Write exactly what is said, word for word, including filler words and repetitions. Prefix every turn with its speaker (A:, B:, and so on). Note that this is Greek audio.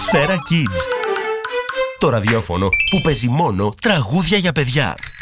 A: Σφαίρα Kids. Το ραδιόφωνο που παίζει μόνο τραγούδια για παιδιά.